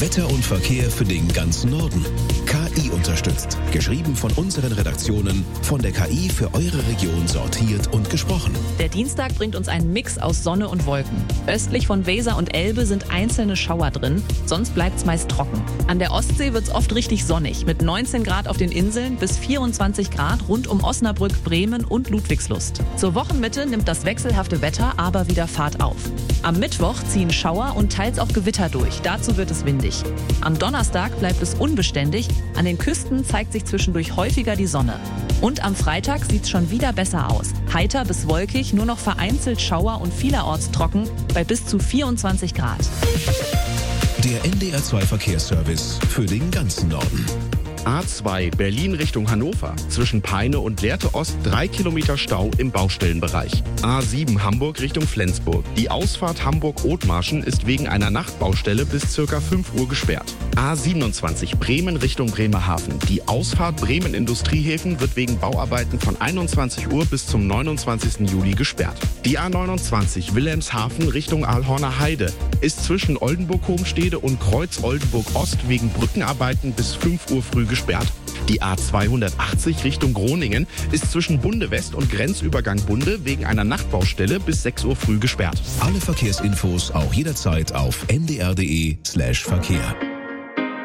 Wetter und Verkehr für den ganzen Norden. KI unterstützt. Geschrieben von unseren Redaktionen, von der KI für eure Region sortiert und gesprochen. Der Dienstag bringt uns einen Mix aus Sonne und Wolken. Östlich von Weser und Elbe sind einzelne Schauer drin, sonst bleibt's meist trocken. An der Ostsee wird's oft richtig sonnig, mit 19 Grad auf den Inseln bis 24 Grad rund um Osnabrück, Bremen und Ludwigslust. Zur Wochenmitte nimmt das wechselhafte Wetter aber wieder Fahrt auf. Am Mittwoch ziehen Schauer und teils auch Gewitter durch. Dazu wird es windig. Am Donnerstag bleibt es unbeständig. An den Küsten zeigt sich zwischendurch häufiger die Sonne. Und am Freitag sieht's schon wieder besser aus. Heiter bis wolkig, nur noch vereinzelt Schauer und vielerorts trocken bei bis zu 24 Grad. Der NDR2 Verkehrsservice für den ganzen Norden. A2 Berlin Richtung Hannover. Zwischen Peine und Lehrte Ost 3 Kilometer Stau im Baustellenbereich. A7 Hamburg Richtung Flensburg. Die Ausfahrt Hamburg-Othmarschen ist wegen einer Nachtbaustelle bis ca. 5 Uhr gesperrt. A27 Bremen Richtung Bremerhaven. Die Ausfahrt Bremen Industriehäfen wird wegen Bauarbeiten von 21 Uhr bis zum 29. Juli gesperrt. Die A29 Wilhelmshaven Richtung Aalhorner Heide ist zwischen Oldenburg-Homstede und Kreuz-Oldenburg-Ost wegen Brückenarbeiten bis 5 Uhr früh gesperrt. Die A280 Richtung Groningen ist zwischen Bunde West und Grenzübergang Bunde wegen einer Nachtbaustelle bis 6 Uhr früh gesperrt. Alle Verkehrsinfos auch jederzeit auf ndr.de/Verkehr.